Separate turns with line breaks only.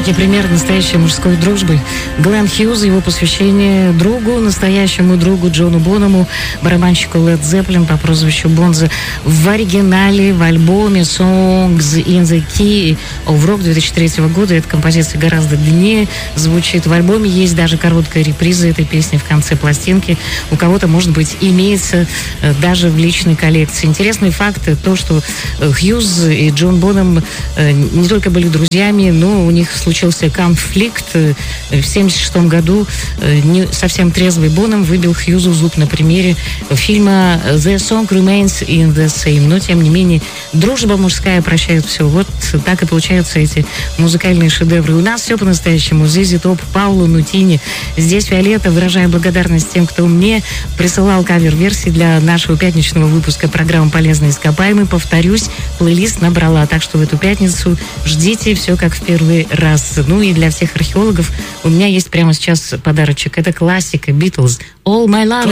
яркий пример настоящей мужской дружбы. Глен Хьюз, его посвящение другу, настоящему другу Джону Боному, барабанщику Led Zeppelin по прозвищу Бонзо. В оригинале, в альбоме Songs in the Key of Rock 2003 года эта композиция гораздо длиннее звучит. В альбоме есть даже короткая реприза этой песни в конце пластинки. У кого-то, может быть, имеется даже в личной коллекции. Интересный факт то, что Хьюз и Джон Бонем не только были друзьями, но у них случился конфликт. В 1976 году не совсем трезвый Бонем выбил Хьюзу зуб на примере фильма «The Song Remains in the Same». Но, тем не менее, дружба мужская прощает все. Вот так и получаются эти музыкальные шедевры. У нас все по-настоящему. ZZ Top, Пауло Нутини. Здесь Виолетта. Выражаю благодарность тем, кто мне присылал кавер-версии для нашего пятничного выпуска программы «Полезные ископаемые». Повторюсь, плейлист набрала. Так что в эту пятницу ждите все как в первый раз. Ну и для всех археологов у меня есть прямо сейчас подарочек. Это классика Beatles «All My Love».